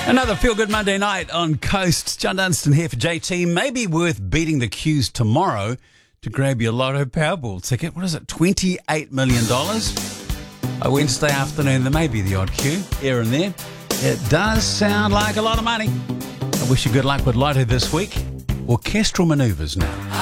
Another feel-good Monday night on Coast. John Dunstan here for JT. Maybe worth beating the queues tomorrow to grab your Lotto Powerball ticket. What is it, $28 million? A Wednesday afternoon, there may be the odd queue here and there. It does sound like a lot of money. I wish you good luck with Lotto this week. Orchestral manoeuvres now.